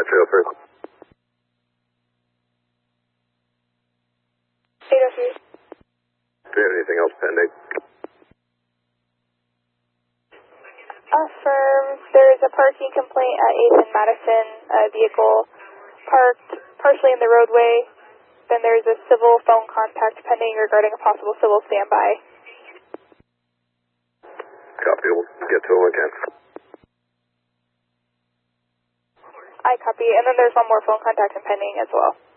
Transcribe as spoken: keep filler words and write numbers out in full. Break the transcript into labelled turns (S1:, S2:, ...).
S1: three oh three.
S2: eight oh three.
S1: Do you have anything else pending?
S2: Affirm. There's a parking complaint at eighth and Madison. A vehicle parked partially in the roadway. Then there's a civil phone contact pending regarding a possible civil standby.
S1: Copy. We'll get to him again.
S2: I copy. And then there's one more phone contact pending as well.